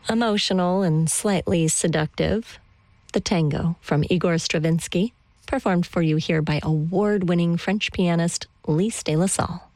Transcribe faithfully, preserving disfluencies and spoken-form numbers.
Emotional and slightly seductive, the Tango from Igor Stravinsky, performed for you here by award-winning French pianist Lise de la Salle.